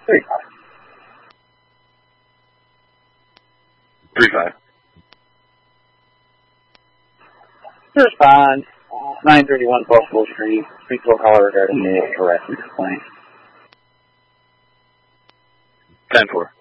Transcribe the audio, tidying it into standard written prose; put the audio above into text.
3-5. 3-5. Respond. 931 Buffalo Street. Speak to a caller regarding the harassment complaint. 10-4.